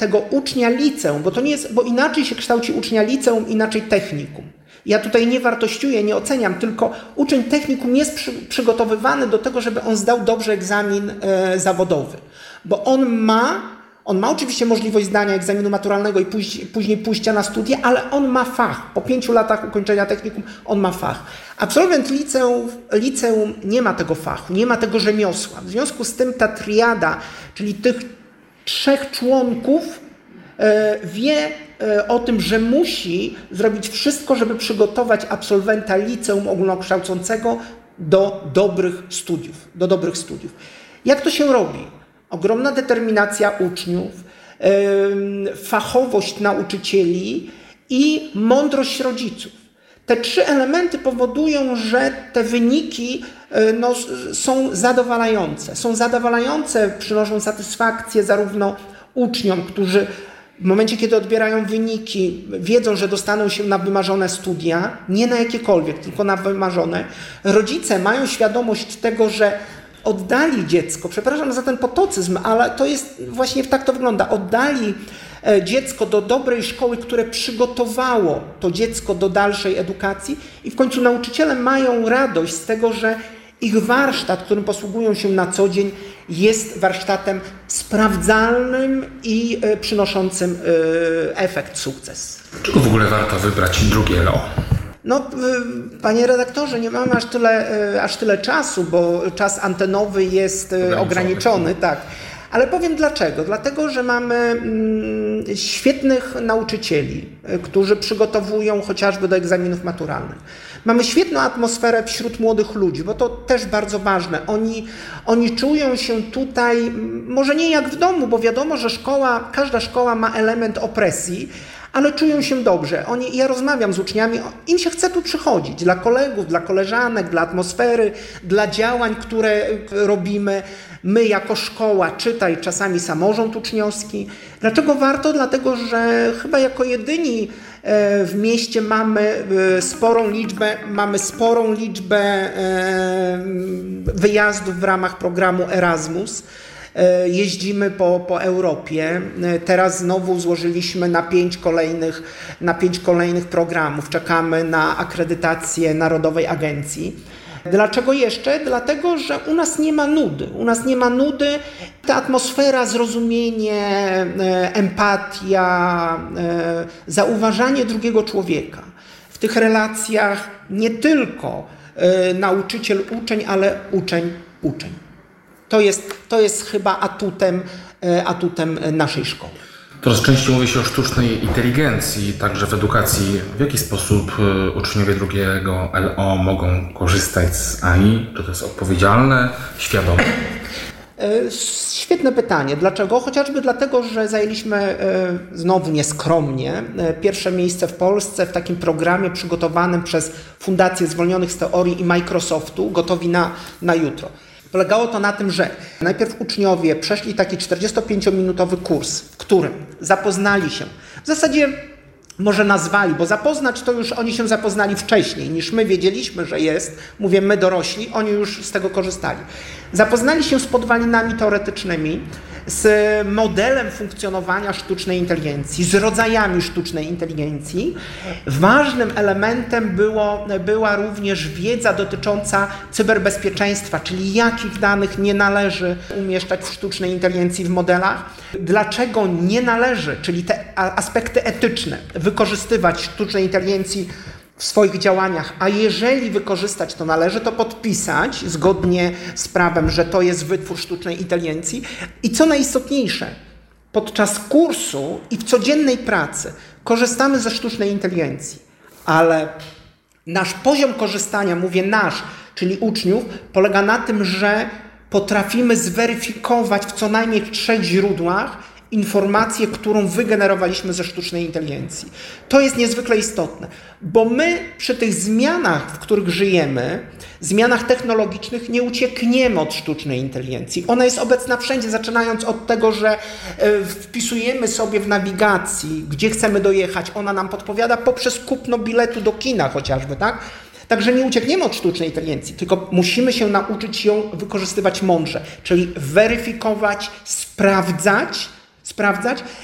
tego ucznia liceum, bo to nie jest, bo inaczej się kształci ucznia liceum, inaczej technikum. Ja tutaj nie wartościuję, nie oceniam, tylko uczeń technikum jest przygotowywany do tego, żeby on zdał dobrze egzamin zawodowy. Bo on ma oczywiście możliwość zdania egzaminu maturalnego i później pójścia na studia, ale on ma fach. Po 5 latach ukończenia technikum on ma fach. Absolwent liceum nie ma tego fachu, nie ma tego rzemiosła. W związku z tym ta triada, czyli tych 3 członków wie o tym, że musi zrobić wszystko, żeby przygotować absolwenta liceum ogólnokształcącego do dobrych studiów. Jak to się robi? Ogromna determinacja uczniów, fachowość nauczycieli i mądrość rodziców. Te 3 elementy powodują, że te wyniki są zadowalające, przynoszą satysfakcję zarówno uczniom, którzy w momencie, kiedy odbierają wyniki, wiedzą, że dostaną się na wymarzone studia, nie na jakiekolwiek, tylko na wymarzone. Rodzice mają świadomość tego, że oddali dziecko, przepraszam za ten potocyzm, ale to jest właśnie tak to wygląda, oddali dziecko do dobrej szkoły, które przygotowało to dziecko do dalszej edukacji i w końcu nauczyciele mają radość z tego, że ich warsztat, którym posługują się na co dzień, jest warsztatem sprawdzalnym i przynoszącym efekt, sukces. Czego w ogóle warto wybrać drugie LO? No, panie redaktorze, nie mamy aż tyle czasu, bo czas antenowy jest ograniczony, tak. Ale powiem dlaczego. Dlatego, że mamy świetnych nauczycieli, którzy przygotowują chociażby do egzaminów maturalnych. Mamy świetną atmosferę wśród młodych ludzi, bo to też bardzo ważne. Oni czują się tutaj, może nie jak w domu, bo wiadomo, że każda szkoła ma element opresji, ale czują się dobrze. Ja rozmawiam z uczniami, im się chce tu przychodzić. Dla kolegów, dla koleżanek, dla atmosfery, dla działań, które robimy. My jako szkoła, czytaj czasami samorząd uczniowski. Dlaczego warto? Dlatego, że chyba jako jedyni w mieście mamy sporą liczbę wyjazdów w ramach programu Erasmus. Jeździmy po Europie. Teraz znowu złożyliśmy na 5 kolejnych programów. Czekamy na akredytację Narodowej Agencji. Dlaczego jeszcze? Dlatego, że u nas nie ma nudy. Ta atmosfera, zrozumienie, empatia, zauważanie drugiego człowieka. W tych relacjach nie tylko nauczyciel-uczeń, ale uczeń-uczeń. To jest chyba atutem naszej szkoły. Coraz częściej mówi się o sztucznej inteligencji, także w edukacji. W jaki sposób uczniowie drugiego LO mogą korzystać z AI? Czy to jest odpowiedzialne, świadome? Świetne pytanie. Dlaczego? Chociażby dlatego, że zajęliśmy znowu nieskromnie pierwsze miejsce w Polsce w takim programie przygotowanym przez Fundację Zwolnionych z Teorii i Microsoftu, Gotowi na jutro. Polegało to na tym, że najpierw uczniowie przeszli taki 45-minutowy kurs, w którym zapoznali się, w zasadzie może nazwali, bo zapoznać to już oni się zapoznali wcześniej niż my wiedzieliśmy, że jest, mówię my dorośli, oni już z tego korzystali. Zapoznali się z podwalinami teoretycznymi, z modelem funkcjonowania sztucznej inteligencji, z rodzajami sztucznej inteligencji. Ważnym elementem była również wiedza dotycząca cyberbezpieczeństwa, czyli jakich danych nie należy umieszczać w sztucznej inteligencji w modelach, dlaczego nie należy, czyli te aspekty etyczne, wykorzystywać sztucznej inteligencji w swoich działaniach, a jeżeli wykorzystać to należy, to podpisać zgodnie z prawem, że to jest wytwór sztucznej inteligencji. I co najistotniejsze, podczas kursu i w codziennej pracy korzystamy ze sztucznej inteligencji, ale nasz poziom korzystania, mówię nasz, czyli uczniów, polega na tym, że potrafimy zweryfikować w co najmniej 3 źródłach informację, którą wygenerowaliśmy ze sztucznej inteligencji. To jest niezwykle istotne, bo my przy tych zmianach, w których żyjemy, zmianach technologicznych, nie uciekniemy od sztucznej inteligencji. Ona jest obecna wszędzie, zaczynając od tego, że wpisujemy sobie w nawigacji, gdzie chcemy dojechać, ona nam podpowiada poprzez kupno biletu do kina chociażby, tak? Także nie uciekniemy od sztucznej inteligencji, tylko musimy się nauczyć ją wykorzystywać mądrze, czyli weryfikować, sprawdzać